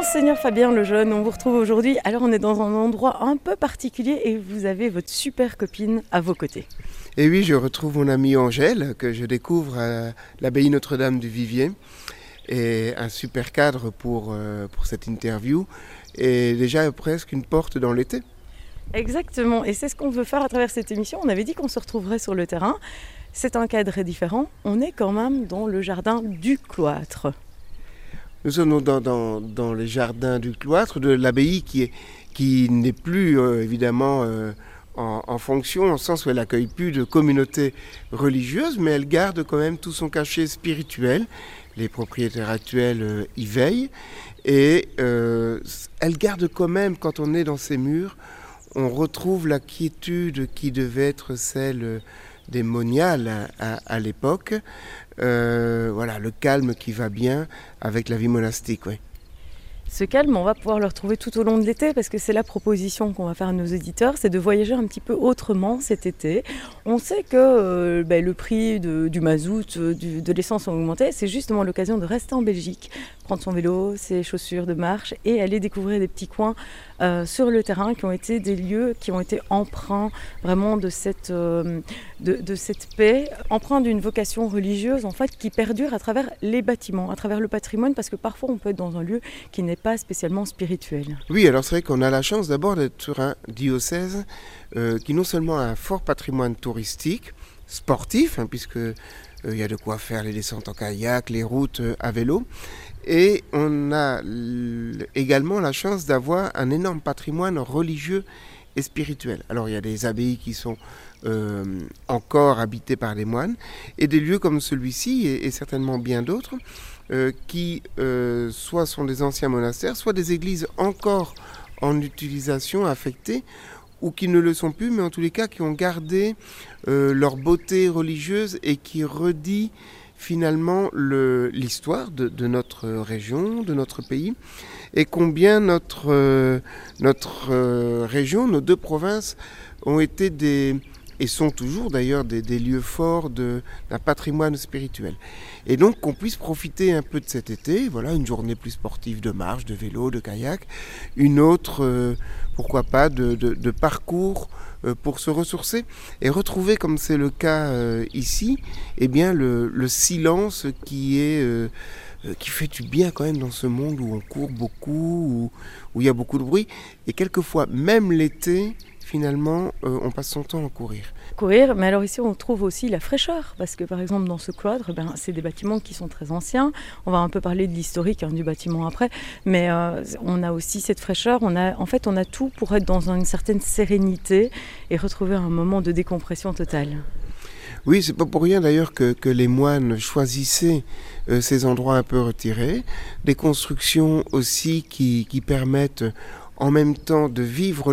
Monseigneur Fabien Lejeune, on vous retrouve aujourd'hui. Alors on est dans un endroit un peu particulier et vous avez votre super copine à vos côtés. Et oui, je retrouve mon amie Angèle, que je découvre à l'abbaye Notre-Dame du Vivier. Et un super cadre pour cette interview. Et déjà presque une porte dans l'été. Exactement, et c'est ce qu'on veut faire à travers cette émission. On avait dit qu'on se retrouverait sur le terrain. C'est un cadre différent. On est quand même dans le jardin du cloître. Nous sommes dans les jardins du cloître de l'abbaye qui n'est plus évidemment en fonction, en sens où elle n'accueille plus de communautés religieuses, mais elle garde quand même tout son cachet spirituel. Les propriétaires actuels y veillent et elle garde quand même, quand on est dans ces murs, on retrouve la quiétude qui devait être celle des moniales à l'époque. Voilà, le calme qui va bien avec la vie monastique, oui. Ce calme, on va pouvoir le retrouver tout au long de l'été parce que c'est la proposition qu'on va faire à nos auditeurs, c'est de voyager un petit peu autrement cet été. On sait que le prix du mazout, de l'essence ont augmenté. C'est justement l'occasion de rester en Belgique, prendre son vélo, ses chaussures de marche et aller découvrir des petits coins sur le terrain qui ont été des lieux qui ont été empreints vraiment de cette paix, empreints d'une vocation religieuse en fait qui perdure à travers les bâtiments, à travers le patrimoine, parce que parfois on peut être dans un lieu qui n'est pas spécialement spirituel. Oui, alors c'est vrai qu'on a la chance d'abord d'être sur un diocèse qui non seulement a un fort patrimoine touristique, sportif, puisque il y a de quoi faire les descentes en kayak, les routes à vélo, et on a également la chance d'avoir un énorme patrimoine religieux et spirituel. Alors il y a des abbayes qui sont encore habitées par des moines, et des lieux comme celui-ci, et certainement bien d'autres, qui soit sont des anciens monastères, soit des églises encore en utilisation, affectées, ou qui ne le sont plus, mais en tous les cas qui ont gardé leur beauté religieuse et qui redit finalement l'histoire de notre région, de notre pays, et combien notre région, nos deux provinces, ont été et sont toujours d'ailleurs des lieux forts d'un patrimoine spirituel. Et donc qu'on puisse profiter un peu de cet été, voilà, une journée plus sportive de marche, de vélo, de kayak, une autre, pourquoi pas, de parcours pour se ressourcer et retrouver, comme c'est le cas ici, eh bien le silence qui fait du bien quand même dans ce monde où on court beaucoup, où il y a beaucoup de bruit. Et quelquefois, même l'été, finalement, on passe son temps à courir. Courir, mais alors ici on trouve aussi la fraîcheur, parce que par exemple dans ce cloître, c'est des bâtiments qui sont très anciens. On va un peu parler de l'historique du bâtiment après, mais on a aussi cette fraîcheur, on a tout pour être dans une certaine sérénité et retrouver un moment de décompression totale. Oui, c'est pas pour rien d'ailleurs que les moines choisissaient ces endroits un peu retirés, des constructions aussi qui permettent en même temps de vivre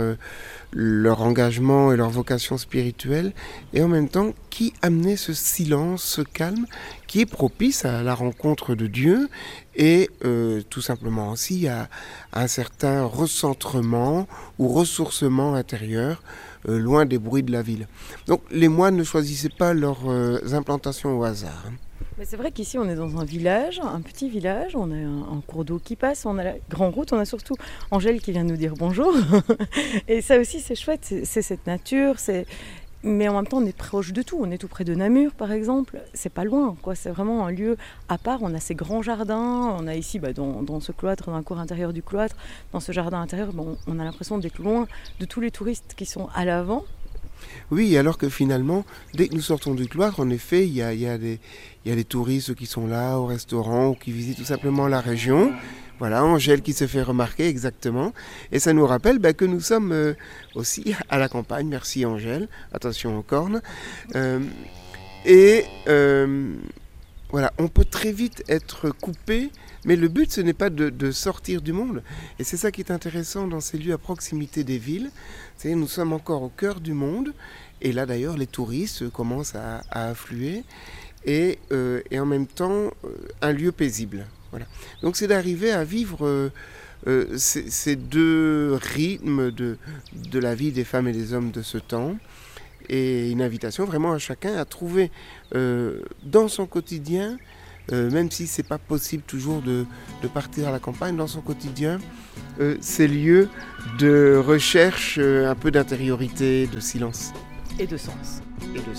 leur engagement et leur vocation spirituelle, et en même temps qui amenait ce silence, ce calme, qui est propice à la rencontre de Dieu et tout simplement aussi à un certain recentrement ou ressourcement intérieur, loin des bruits de la ville. Donc les moines ne choisissaient pas leurs implantations au hasard. Mais c'est vrai qu'ici on est dans un village, un petit village, on a un cours d'eau qui passe, on a la grande route, on a surtout Angèle qui vient nous dire bonjour. Et ça aussi c'est chouette, c'est cette nature, mais en même temps on est proche de tout, on est tout près de Namur par exemple, c'est pas loin, quoi. C'est vraiment un lieu à part, on a ces grands jardins, on a ici dans ce cloître, dans le cours intérieur du cloître, dans ce jardin intérieur, on a l'impression d'être loin de tous les touristes qui sont à l'avant. Oui, alors que finalement, dès que nous sortons du cloître, en effet, il y a des touristes qui sont là au restaurant ou qui visitent tout simplement la région. Voilà, Angèle qui se fait remarquer exactement. Et ça nous rappelle que nous sommes aussi à la campagne. Merci Angèle. Attention aux cornes. Voilà, on peut très vite être coupé, mais le but ce n'est pas de sortir du monde. Et c'est ça qui est intéressant dans ces lieux à proximité des villes. C'est-à-dire nous sommes encore au cœur du monde. Et là d'ailleurs les touristes commencent à affluer. Et en même temps un lieu paisible. Voilà. Donc c'est d'arriver à vivre ces deux rythmes de la vie des femmes et des hommes de ce temps, et une invitation vraiment à chacun à trouver dans son quotidien même si c'est pas possible toujours de partir à la campagne, dans son quotidien, ces lieux de recherche, un peu d'intériorité, de silence. Et de sens. Et de